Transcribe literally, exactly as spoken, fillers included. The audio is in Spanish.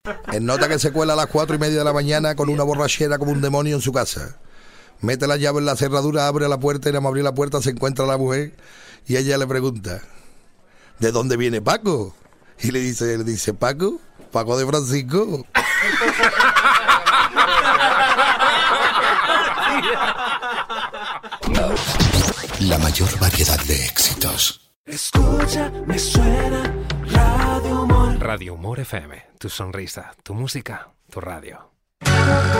En nota que se cuela a las cuatro y media de la mañana con una borrachera como un demonio en su casa. Mete la llave en la cerradura, abre la puerta y nada más abrir la puerta se encuentra la mujer y ella le pregunta: ¿de dónde viene Paco? Y le dice, le dice, ¿Paco? Paco de Francisco. La mayor variedad de éxitos. Escucha, me suena Radio Humor. Radio Humor F M, tu sonrisa, tu música, tu radio.